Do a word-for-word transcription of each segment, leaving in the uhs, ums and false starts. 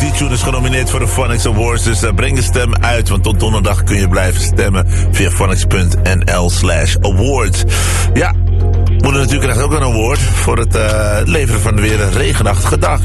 die tune is genomineerd voor de Phonics Awards. Dus uh, breng je stem uit, want tot donderdag kun je blijven stemmen via phonics.nl slash awards. Ja, Moeder Natuur krijgt ook een award voor het uh, leveren van weer een regenachtige dag.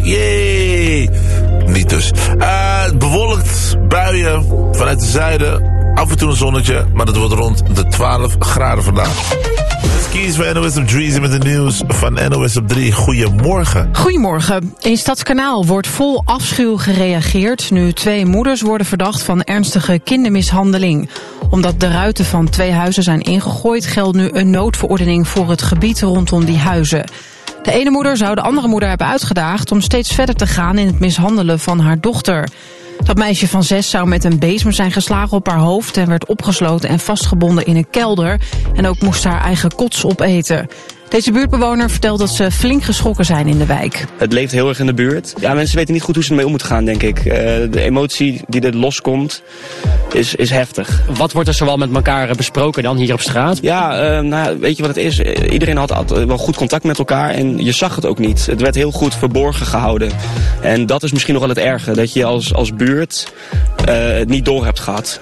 Yay! Niet dus. Uh, bewolkt, buien vanuit het zuiden. Af en toe een zonnetje, maar het wordt rond de twaalf graden vandaag. Skis van N O S op Dreezy met het nieuws van N O S op drie. Goedemorgen. Goedemorgen. In Stadskanaal wordt vol afschuw gereageerd nu twee moeders worden verdacht van ernstige kindermishandeling. Omdat de ruiten van twee huizen zijn ingegooid, geldt nu een noodverordening voor het gebied rondom die huizen. De ene moeder zou de andere moeder hebben uitgedaagd om steeds verder te gaan in het mishandelen van haar dochter. Dat meisje van zes zou met een bezem zijn geslagen op haar hoofd en werd opgesloten en vastgebonden in een kelder. En ook moest haar eigen kots opeten. Deze buurtbewoner vertelt dat ze flink geschrokken zijn in de wijk. Het leeft heel erg in de buurt. Ja, mensen weten niet goed hoe ze ermee om moeten gaan, denk ik. Uh, de emotie die er loskomt is, is heftig. Wat wordt er zoal met elkaar besproken dan hier op straat? Ja, uh, nou, weet je wat het is? Iedereen had altijd wel goed contact met elkaar en je zag het ook niet. Het werd heel goed verborgen gehouden. En dat is misschien nog wel het erge, dat je als, als buurt uh, het niet door hebt gehad.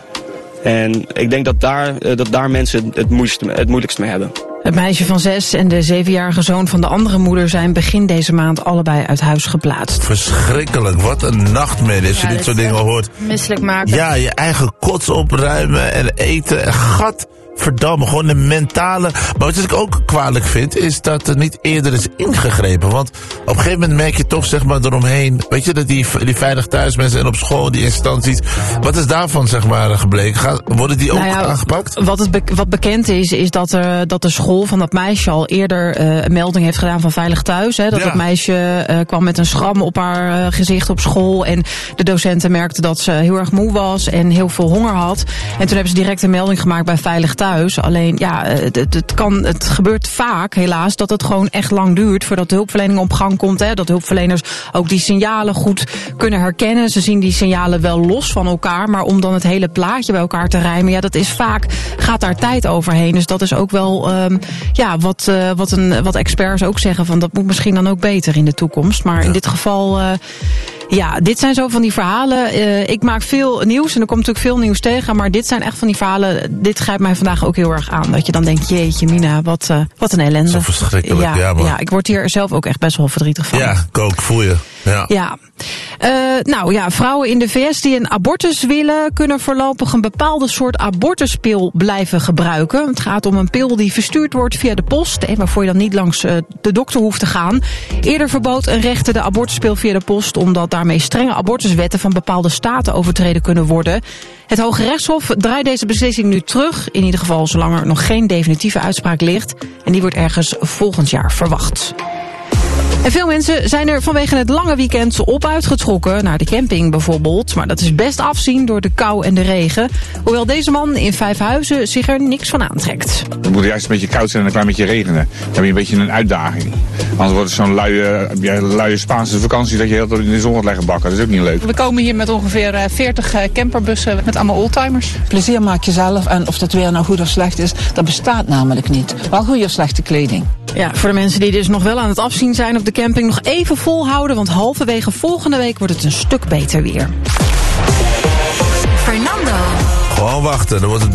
En ik denk dat daar, uh, dat daar mensen het moeilijkst, het moeilijkst mee hebben. Het meisje van zes en de zevenjarige zoon van de andere moeder zijn begin deze maand allebei uit huis geplaatst. Verschrikkelijk, wat een nachtmerrie als je ja, dit soort dingen hoort. Misselijk maken. Ja, je eigen kots opruimen en eten en gat. Verdamme, gewoon de mentale. Maar wat ik ook kwalijk vind, is dat er niet eerder is ingegrepen. Want op een gegeven moment merk je toch, zeg maar, eromheen. Weet je, dat die, die veilig thuismensen en op school, die instanties. Wat is daarvan, zeg maar, gebleken? Gaan, worden die ook nou ja, aangepakt? Wat, het be- wat bekend is, is dat, er, dat de school van dat meisje al eerder uh, een melding heeft gedaan van Veilig Thuis. Hè, dat ja. dat meisje uh, kwam met een schram op haar uh, gezicht op school. En de docenten merkten dat ze heel erg moe was en heel veel honger had. En toen hebben ze direct een melding gemaakt bij Veilig Thuis. Alleen, ja, het, het, kan, het gebeurt vaak, helaas, dat het gewoon echt lang duurt voordat de hulpverlening op gang komt. Hè, dat hulpverleners ook die signalen goed kunnen herkennen. Ze zien die signalen wel los van elkaar, maar om dan het hele plaatje bij elkaar te rijmen, ja, dat is vaak, gaat daar tijd overheen. Dus dat is ook wel, um, ja, wat, uh, wat, een, wat experts ook zeggen, van dat moet misschien dan ook beter in de toekomst. Maar in dit geval, uh, ja, dit zijn zo van die verhalen. Uh, ik maak veel nieuws en er komt natuurlijk veel nieuws tegen, maar dit zijn echt van die verhalen, dit grijpt mij vandaag ook heel erg aan. Dat je dan denkt, jeetje mina, wat, uh, wat een ellende. Zo verschrikkelijk, ja, ja, man. Ja, ik word hier zelf ook echt best wel verdrietig van. Ja, ik ook, voel je. Ja. ja. Uh, nou ja, vrouwen in de V S die een abortus willen, kunnen voorlopig een bepaalde soort abortuspil blijven gebruiken. Het gaat om een pil die verstuurd wordt via de post, en waarvoor je dan niet langs uh, de dokter hoeft te gaan. Eerder verbood een rechter de abortuspil via de post, omdat daarmee strenge abortuswetten van bepaalde staten overtreden kunnen worden. Het Hoge Rechtshof draait deze beslissing nu terug, in ieder geval zolang er nog geen definitieve uitspraak ligt. En die wordt ergens volgend jaar verwacht. En veel mensen zijn er vanwege het lange weekend op uitgetrokken, naar de camping bijvoorbeeld. Maar dat is best afzien door de kou en de regen. Hoewel deze man in Vijfhuizen zich er niks van aantrekt. Het moet juist een beetje koud zijn en een klein beetje regenen. Dan heb je een beetje een uitdaging. Anders wordt het zo'n luie, ja, luie Spaanse vakantie dat je heel in de zon gaat leggen bakken. Dat is ook niet leuk. We komen hier met ongeveer veertig camperbussen met allemaal oldtimers. Plezier maak je zelf en of het weer nou goed of slecht is, dat bestaat namelijk niet. Wel goede of slechte kleding. Ja, voor de mensen die dus nog wel aan het afzien zijn op de camping, nog even volhouden, want halverwege volgende week wordt het een stuk beter weer. Fernando. Gewoon wachten, dan wordt het